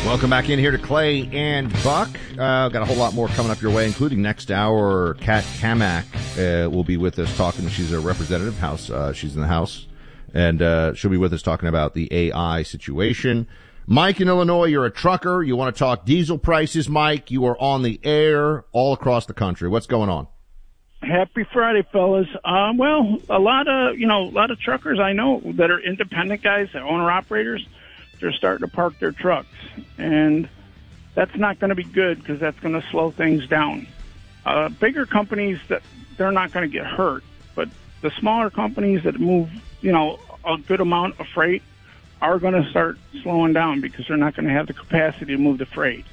Welcome back in here to Clay and Buck. Got a whole lot more coming up your way, including next hour. Kat Kamak will be with us talking. She's a representative house. She's in the House, and she'll be with us talking about the AI situation. Mike in Illinois, you're a trucker. You want to talk diesel prices, Mike. You are on the air all across the country. What's going on? Happy Friday, fellas. Well, a lot of truckers I know that are independent guys, that owner operators, they're starting to park their trucks, and that's not going to be good because that's going to slow things down. Bigger companies, that they're not going to get hurt, but the smaller companies that move, a good amount of freight are going to start slowing down because they're not going to have the capacity to move the freight.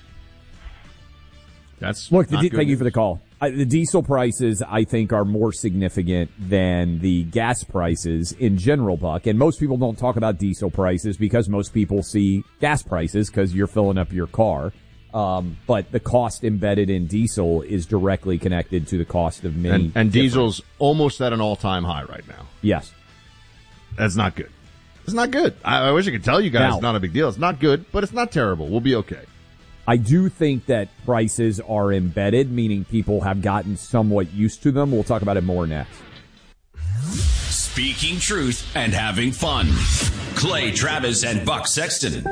Thank you for the call. The diesel prices, I think, are more significant than the gas prices in general, Buck. And most people don't talk about diesel prices because most people see gas prices because you're filling up your car. But the cost embedded in diesel is directly connected to the cost of many. And diesel's almost at an all-time high right now. Yes. That's not good. It's not good. I wish I could tell you guys it's not a big deal. It's not good, but it's not terrible. We'll be okay. I do think that prices are embedded, meaning people have gotten somewhat used to them. We'll talk about it more next. Speaking truth and having fun. Clay Travis and Buck Sexton.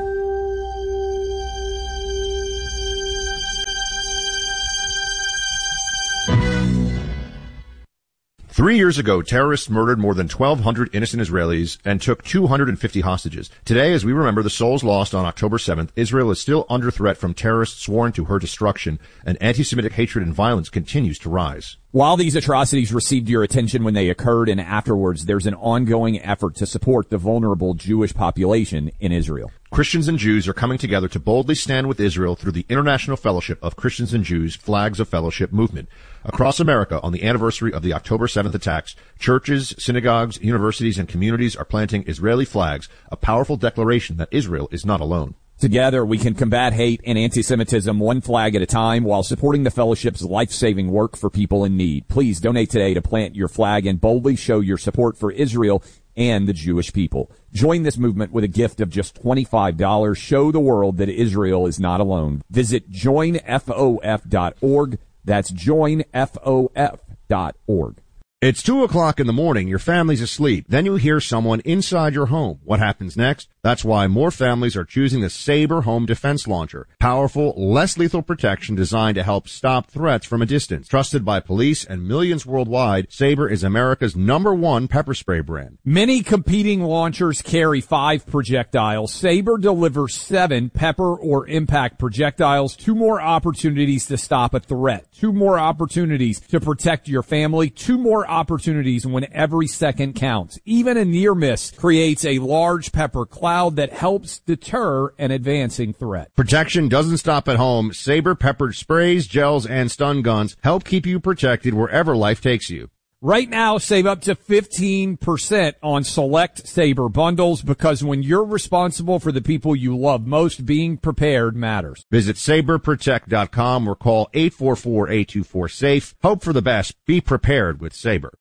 3 years ago, terrorists murdered more than 1,200 innocent Israelis and took 250 hostages. Today, as we remember the souls lost on October 7th, Israel is still under threat from terrorists sworn to her destruction, and anti-Semitic hatred and violence continues to rise. While these atrocities received your attention when they occurred and afterwards, there's an ongoing effort to support the vulnerable Jewish population in Israel. Christians and Jews are coming together to boldly stand with Israel through the International Fellowship of Christians and Jews Flags of Fellowship movement. Across America, on the anniversary of the October 7th attacks, churches, synagogues, universities, and communities are planting Israeli flags, a powerful declaration that Israel is not alone. Together, we can combat hate and anti-Semitism one flag at a time while supporting the fellowship's life-saving work for people in need. Please donate today to plant your flag and boldly show your support for Israel and the Jewish people. Join this movement with a gift of just $25. Show the world that Israel is not alone. Visit joinfof.org. That's joinfof.org. It's 2 o'clock in the morning. Your family's asleep. Then you hear someone inside your home. What happens next? That's why more families are choosing the Sabre Home Defense Launcher. Powerful, less lethal protection designed to help stop threats from a distance. Trusted by police and millions worldwide, Sabre is America's #1 pepper spray brand. Many competing launchers carry 5 projectiles. Sabre delivers 7 pepper or impact projectiles. 2 more opportunities to stop a threat. 2 more opportunities to protect your family. 2 more opportunities when every second counts. Even a near miss creates a large pepper cloud that helps deter an advancing threat. Protection doesn't stop at home. Sabre peppered sprays, gels, and stun guns help keep you protected wherever life takes you. Right now, save up to 15% on select Sabre bundles because when you're responsible for the people you love most, being prepared matters. Visit SabreProtect.com or call 844-824-SAFE. Hope for the best. Be prepared with Sabre.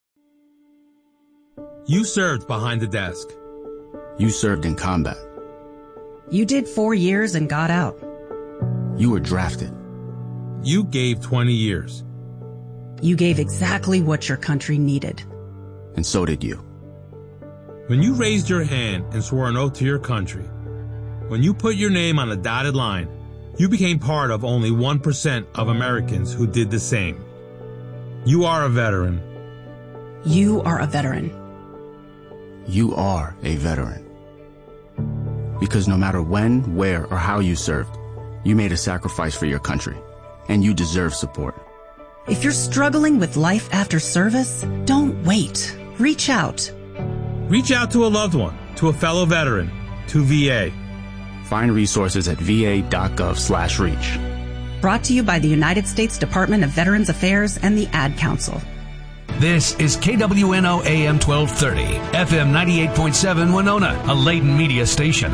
You served behind the desk. You served in combat. You did 4 years and got out. You were drafted. You gave 20 years. You gave exactly what your country needed. And so did you. When you raised your hand and swore an oath to your country, when you put your name on a dotted line, you became part of only 1% of Americans who did the same. You are a veteran. You are a veteran. You are a veteran. Because no matter when, where, or how you served, you made a sacrifice for your country, and you deserve support. If you're struggling with life after service, don't wait. Reach out. Reach out to a loved one, to a fellow veteran, to VA. Find resources at va.gov/reach. Brought to you by the United States Department of Veterans Affairs and the Ad Council. This is KWNO AM 1230, FM 98.7 Winona, a Layton media station.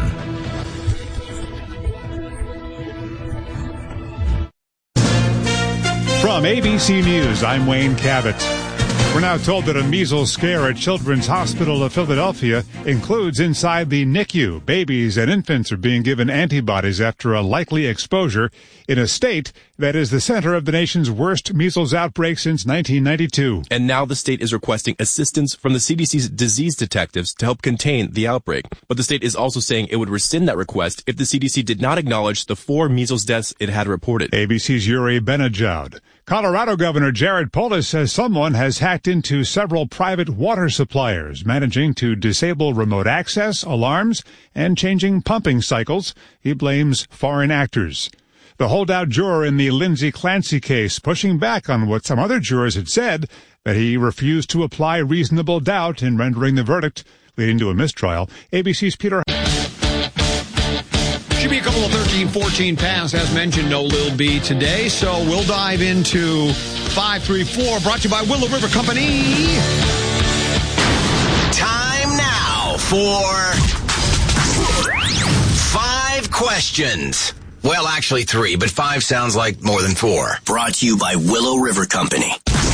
From ABC News, I'm Wayne Cabot. We're now told that a measles scare at Children's Hospital of Philadelphia includes inside the NICU. Babies and infants are being given antibodies after a likely exposure in a state that is the center of the nation's worst measles outbreak since 1992. And now the state is requesting assistance from the CDC's disease detectives to help contain the outbreak. But the state is also saying it would rescind that request if the CDC did not acknowledge the 4 measles deaths it had reported. ABC's Yuri Benajoud. Colorado Governor Jared Polis says someone has hacked into several private water suppliers, managing to disable remote access, alarms, and changing pumping cycles. He blames foreign actors. The holdout juror in the Lindsay Clancy case pushing back on what some other jurors had said, that he refused to apply reasonable doubt in rendering the verdict, leading to a mistrial. ABC's Peter. Should be a couple of 13-14 pass, as mentioned, no Lil B today. So we'll dive into 534, brought to you by Willow River Company. Time now for 5 questions. Well, actually 3, but 5 sounds like more than 4. Brought to you by Willow River Company.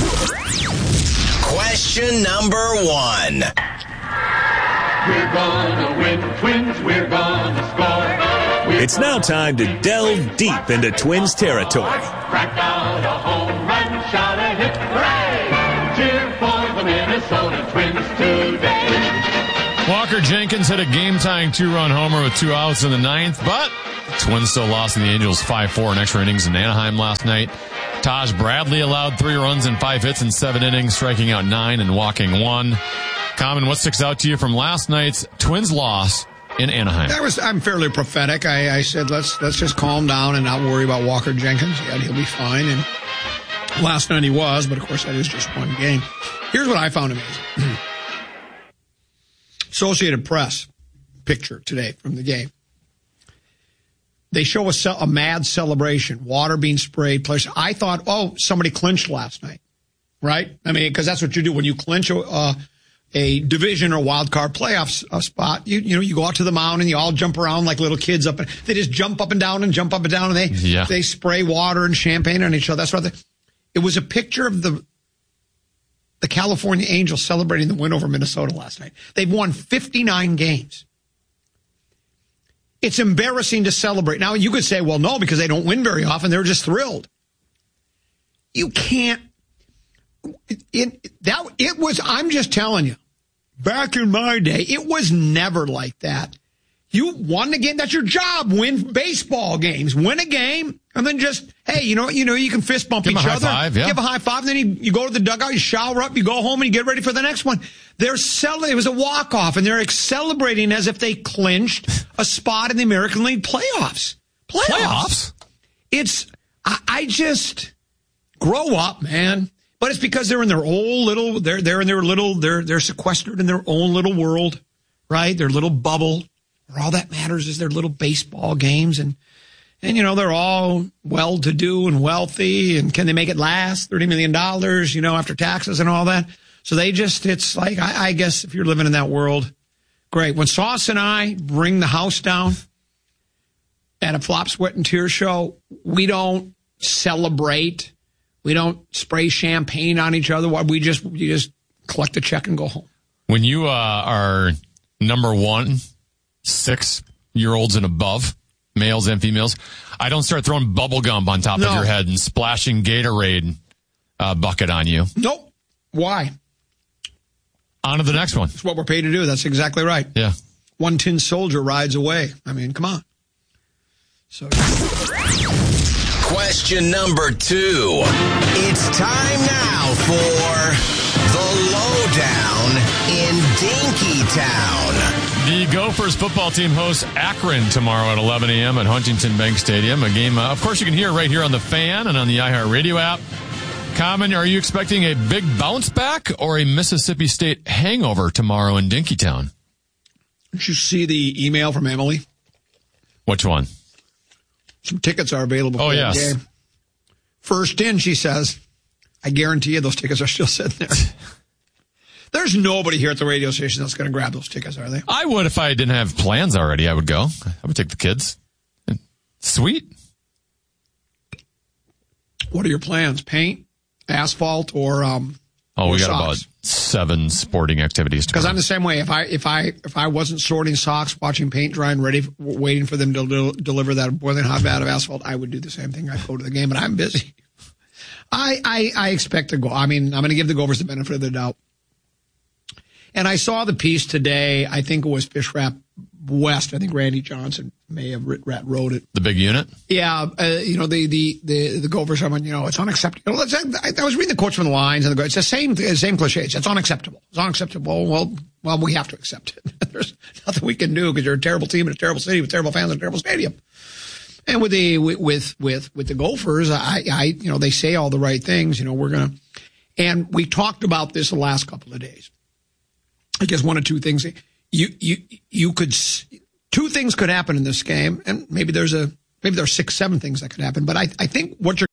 Question number 1. We're gonna win, Twins, we're gonna score. It's now time to delve deep into Twins territory. Crack out a home run, shout a hit, hooray! Cheer for the Minnesota Twins today. Walker Jenkins hit a game-tying 2-run homer with 2 outs in the 9th, but Twins still lost to the Angels 5-4 in extra innings in Anaheim last night. Taj Bradley allowed 3 runs and 5 hits in 7 innings, striking out 9 and walking 1. Common, what sticks out to you from last night's Twins loss in Anaheim? I'm fairly prophetic. I said, let's just calm down and not worry about Walker Jenkins. Yeah, he'll be fine. And last night he was, but of course that is just one game. Here's what I found amazing. Associated Press picture today from the game. They show a mad celebration, water being sprayed. I thought, somebody clinched last night, right? I mean, because that's what you do when you clinch a division or wild card playoff spot. You go out to the mound and you all jump around like little kids up. They just jump up and down and they spray water and champagne on each other. That's right. It was a picture of the California Angels celebrating the win over Minnesota last night. They've won 59 games. It's embarrassing to celebrate. Now, you could say, well, no, because they don't win very often. They're just thrilled. You can't. I'm just telling you, back in my day, it was never like that. You won the game. That's your job. Win baseball games. Win a game. And then just, hey, you can fist bump each other. Give a high five. And then you go to the dugout, you shower up, you go home, and you get ready for the next one. It was a walk-off, and they're celebrating as if they clinched a spot in the American League playoffs. Playoffs? I just, grow up, man. But it's because they're in their own little, they're sequestered in their own little world, right? Their little bubble, where all that matters is their little baseball games. And they're all well-to-do and wealthy. And can they make it last? $30 million, after taxes and all that. So it's like, I guess if you're living in that world, great. When Sauce and I bring the house down at a Flop, Sweat, and Tears show, we don't celebrate. We don't spray champagne on each other. You just collect the check and go home. When you are number 1, 6-year-olds and above, males and females, I don't start throwing bubble gum on top of your head and splashing Gatorade bucket on you. Nope. Why? On to the next one. That's what we're paid to do. That's exactly right. Yeah. One tin soldier rides away. I mean, come on. So. Question number 2. It's time now for the lowdown in Dinkytown. The Gophers football team hosts Akron tomorrow at 11 a.m. at Huntington Bank Stadium. A game, of course, you can hear right here on the Fan and on the iHeartRadio app. Common, are you expecting a big bounce back or a Mississippi State hangover tomorrow in Dinkytown? Did you see the email from Emily? Which one? Some tickets are available for the game. First in, she says. I guarantee you those tickets are still sitting there. There's nobody here at the radio station that's going to grab those tickets, are they? I would if I didn't have plans already. I would go. I would take the kids. Sweet. What are your plans? Paint, asphalt, or Oh, we got socks. about 7 sporting activities Because tomorrow. I'm the same way. If I wasn't sorting socks, watching paint dry, and waiting for them to deliver that boiling hot vat of asphalt, I would do the same thing. I'd go to the game, but I'm busy. I expect to go. I mean, I'm going to give the Gophers the benefit of the doubt. And I saw the piece today. I think it was Fish Wrap West. I think Randy Johnson may have wrote it. The big unit? Yeah. The Gophers, it's unacceptable. I was reading the quotes from the lines, and it's the same cliches. It's unacceptable. It's unacceptable. Well, we have to accept it. There's nothing we can do because you're a terrible team in a terrible city with terrible fans and a terrible stadium. And with the Gophers, they say all the right things. And we talked about this the last couple of days. I guess one of two things. Two things could happen in this game, and maybe there's 6, 7 things that could happen. But I think what you're